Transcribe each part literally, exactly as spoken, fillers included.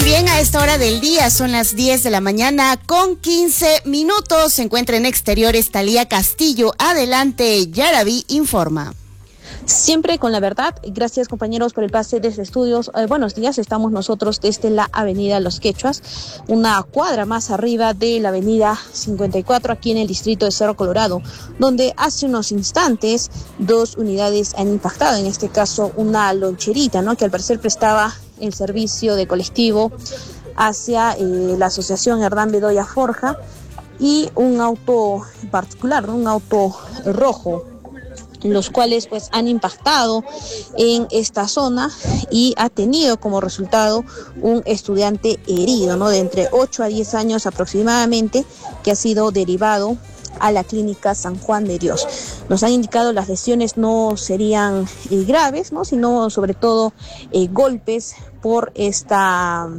bien, a esta hora del día son las diez de la mañana con quince minutos. Se encuentra en Exteriores Talía Castillo. Adelante, Yaraví informa. Siempre con la verdad. Gracias, compañeros, por el pase desde estudios. Eh, buenos días, estamos nosotros desde la avenida Los Quechuas, una cuadra más arriba de la avenida cincuenta y cuatro, aquí en el distrito de Cerro Colorado, donde hace unos instantes dos unidades han impactado, en este caso una loncherita, ¿no?, que al parecer prestaba el servicio de colectivo hacia eh, la asociación Hernán Bedoya Forja, y un auto particular, ¿no?, un auto rojo, los cuales pues han impactado en esta zona y ha tenido como resultado un estudiante herido, ¿no?, de entre ocho a diez años aproximadamente, que ha sido derivado a la clínica San Juan de Dios. Nos han indicado las lesiones no serían eh, graves, ¿no?, sino sobre todo eh, golpes por esta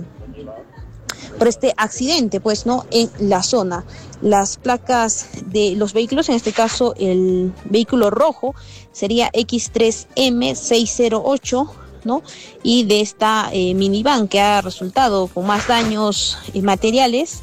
por este accidente, pues, ¿no?, en la zona. Las placas de los vehículos, en este caso el vehículo rojo, sería equis tres eme seiscientos ocho, ¿no?, y de esta eh, minivan que ha resultado con más daños eh, materiales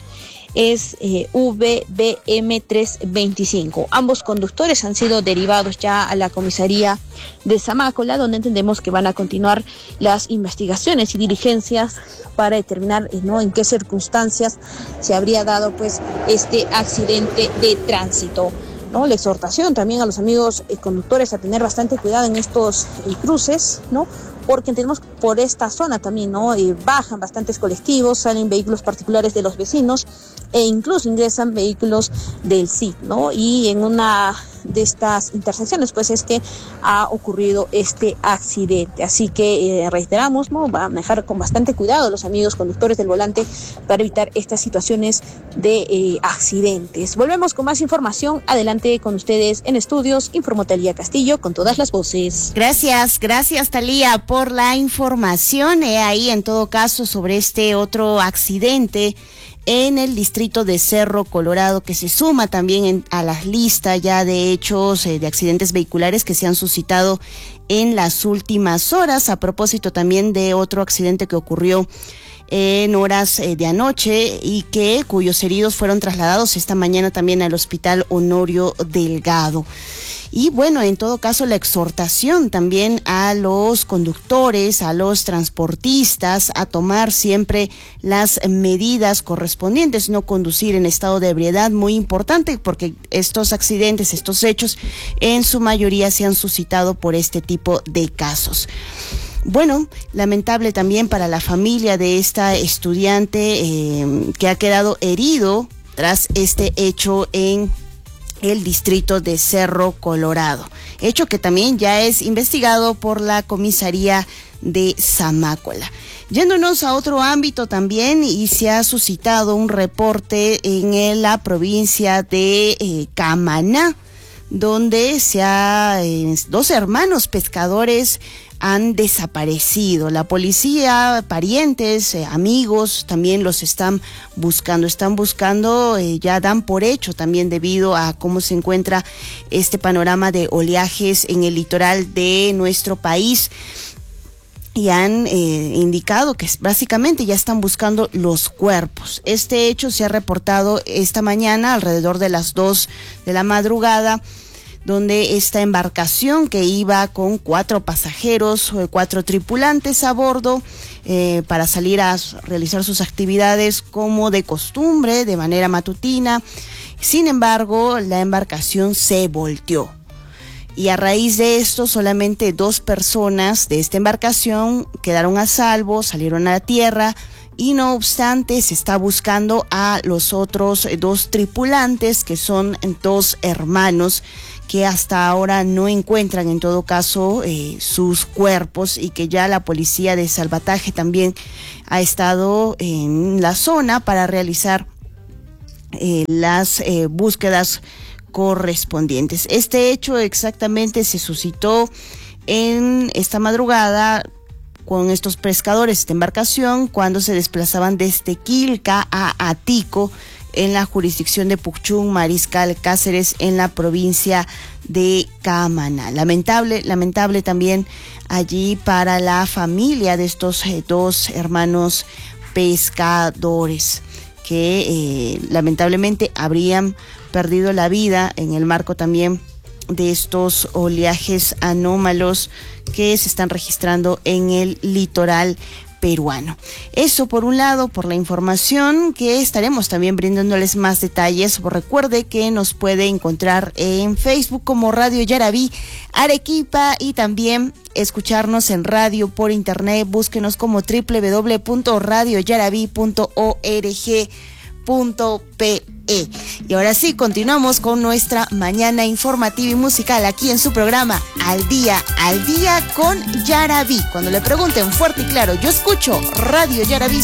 es eh, ve be eme trescientos veinticinco. Ambos conductores han sido derivados ya a la comisaría de Zamácola, donde entendemos que van a continuar las investigaciones y diligencias para determinar eh, ¿no?, en qué circunstancias se habría dado pues este accidente de tránsito, ¿no? La exhortación también a los amigos eh, conductores a tener bastante cuidado en estos eh, cruces, ¿no?, porque entendemos por esta zona también, ¿no?, eh, bajan bastantes colectivos, salen vehículos particulares de los vecinos e incluso ingresan vehículos del C I D, ¿no? Y en una de estas intersecciones pues es que ha ocurrido este accidente. Así que eh, reiteramos, ¿no?, va a manejar con bastante cuidado los amigos conductores del volante para evitar estas situaciones de eh, accidentes. Volvemos con más información. Adelante con ustedes en estudios, informó Talía Castillo con todas las voces. Gracias, gracias Talía por la información. He ahí en todo caso sobre este otro accidente en el distrito de Cerro Colorado, que se suma también en, a las listas ya de hechos eh, de accidentes vehiculares que se han suscitado en las últimas horas, a propósito también de otro accidente que ocurrió en horas eh, de anoche y que cuyos heridos fueron trasladados esta mañana también al Hospital Honorio Delgado. Y bueno, en todo caso, la exhortación también a los conductores, a los transportistas, a tomar siempre las medidas correspondientes, no conducir en estado de ebriedad, muy importante, porque estos accidentes, estos hechos, en su mayoría se han suscitado por este tipo de casos. Bueno, lamentable también para la familia de esta estudiante eh, que ha quedado herido tras este hecho en el distrito de Cerro Colorado, hecho que también ya es investigado por la comisaría de Zamácola. Yéndonos a otro ámbito también, y se ha suscitado un reporte en la provincia de eh, Camaná, donde se ha, eh, dos hermanos pescadores han desaparecido. La policía, parientes, eh, amigos también los están buscando, están buscando, eh, ya dan por hecho también debido a cómo se encuentra este panorama de oleajes en el litoral de nuestro país. Y han eh, indicado que básicamente ya están buscando los cuerpos. Este hecho se ha reportado esta mañana alrededor de las dos de la madrugada, donde esta embarcación que iba con cuatro pasajeros, cuatro tripulantes a bordo, eh, para salir a realizar sus actividades como de costumbre, de manera matutina. Sin embargo, la embarcación se volteó. Y a raíz de esto, solamente dos personas de esta embarcación quedaron a salvo, salieron a la tierra, y no obstante se está buscando a los otros dos tripulantes, que son dos hermanos, que hasta ahora no encuentran en todo caso eh, sus cuerpos, y que ya la policía de salvataje también ha estado en la zona para realizar eh, las eh, búsquedas correspondientes. Este hecho exactamente se suscitó en esta madrugada con estos pescadores, esta embarcación, cuando se desplazaban desde Quilca a Atico, en la jurisdicción de Puchún, Mariscal Cáceres, en la provincia de Camaná. Lamentable, lamentable también allí para la familia de estos eh, dos hermanos pescadores que eh, lamentablemente habrían perdido la vida en el marco también de estos oleajes anómalos que se están registrando en el litoral peruano. Eso por un lado, por la información que estaremos también brindándoles más detalles. Recuerde que nos puede encontrar en Facebook como Radio Yaraví Arequipa y también escucharnos en radio por internet. Búsquenos como doble u doble u doble u punto radio yaraví punto org punto pe. Y ahora sí, continuamos con nuestra mañana informativa y musical aquí en su programa Al Día, Al Día con Yaraví. Cuando le pregunten fuerte y claro, yo escucho Radio Yaraví.